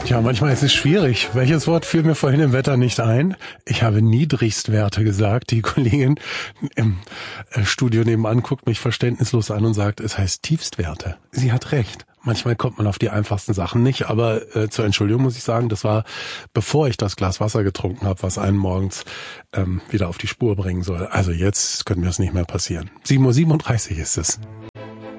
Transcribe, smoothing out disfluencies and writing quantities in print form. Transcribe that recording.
Ja, manchmal ist es schwierig. Welches Wort fiel mir vorhin im Wetter nicht ein? Ich habe Niedrigstwerte gesagt. Die Kollegin im Studio nebenan guckt mich verständnislos an und sagt, es heißt Tiefstwerte. Sie hat recht. Manchmal kommt man auf die einfachsten Sachen nicht, aber zur Entschuldigung muss ich sagen, das war, bevor ich das Glas Wasser getrunken habe, was einen morgens wieder auf die Spur bringen soll. Also jetzt könnte mir das nicht mehr passieren. 7:37 Uhr ist es.